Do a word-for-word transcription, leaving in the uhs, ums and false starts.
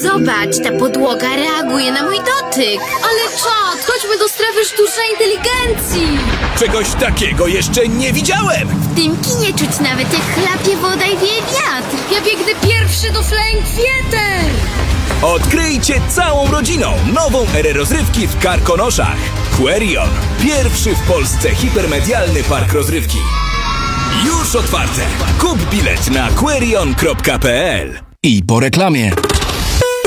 Zobacz, ta podłoga reaguje na mój dotyk. Ale czad, chodźmy do strefy sztucznej inteligencji. Czegoś takiego jeszcze nie widziałem! W tym kinie czuć nawet jak chlapie woda i wieje wiatr. Ja biegnę pierwszy do Flying Theater. Odkryjcie całą rodziną nową erę rozrywki w Karkonoszach. Querion. Pierwszy w Polsce hipermedialny park rozrywki. Już otwarte. Kup bilet na querion kropka p l. I po reklamie.